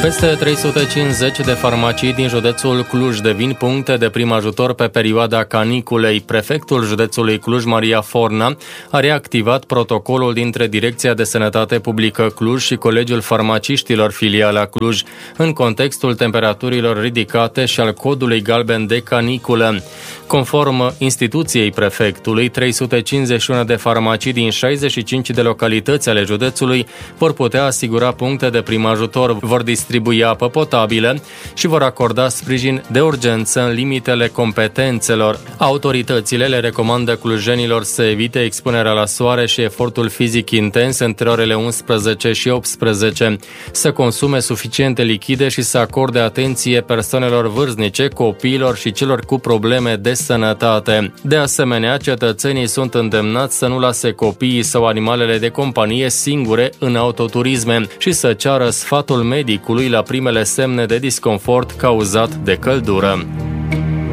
Peste 350 de farmacii din județul Cluj devin puncte de prim ajutor pe perioada caniculei. Prefectul județului Cluj, Maria Forna, a reactivat protocolul dintre Direcția de Sănătate Publică Cluj și Colegiul Farmaciștilor Filiala Cluj, în contextul temperaturilor ridicate și al codului galben de caniculă. Conform instituției prefectului, 351 de farmacii din 65 de localități ale județului vor putea asigura puncte de prim ajutor, vor distribui apă potabilă și vor acorda sprijin de urgență în limitele competențelor. Autoritățile le recomandă clujenilor să evite expunerea la soare și efortul fizic intens între orele 11 și 18, să consume suficiente lichide și să acorde atenție persoanelor vârstnice, copiilor și celor cu probleme de sănătate. De asemenea, cetățenii sunt îndemnați să nu lase copiii sau animalele de companie singure în autoturisme și să ceară sfatul medicului la primele semne de disconfort cauzat de căldură.